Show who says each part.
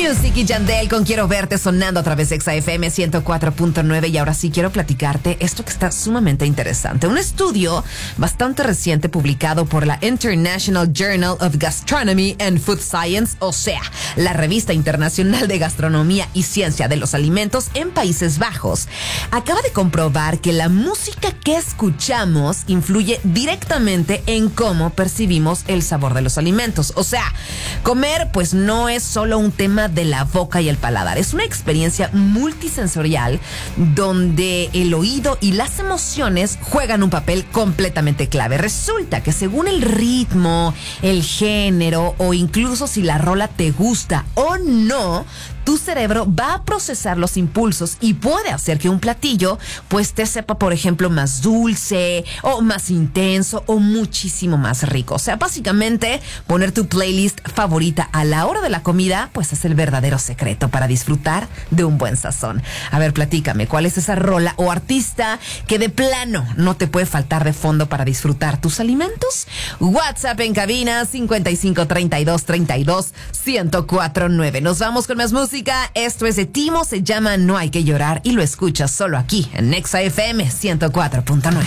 Speaker 1: Music y Yandel con Quiero Verte sonando a través de XFM 104.9. Y ahora sí quiero platicarte esto que está sumamente interesante. Un estudio bastante reciente publicado por la International Journal of Gastronomy and Food Science, o sea, la revista internacional de gastronomía y ciencia de los alimentos en Países Bajos, acaba de comprobar que la música que escuchamos influye directamente en cómo percibimos el sabor de los alimentos. O sea, comer pues no es solo un tema de la boca y el paladar, es una experiencia multisensorial donde el oído y las emociones juegan un papel completamente clave. Resulta que según el ritmo, el género o incluso si la rola te gusta o no, tu cerebro va a procesar los impulsos y puede hacer que un platillo pues te sepa, por ejemplo, más dulce o más intenso o muchísimo más rico. O sea, básicamente poner tu playlist favorita a la hora de la comida pues es el verdadero secreto para disfrutar de un buen sazón. A ver, platícame, ¿cuál es esa rola o artista que de plano no te puede faltar de fondo para disfrutar tus alimentos? WhatsApp en cabina 5532321049. Nos vamos con más música. Esto es de Timo, se llama No Hay Que Llorar y lo escuchas solo aquí en XFM 104.9.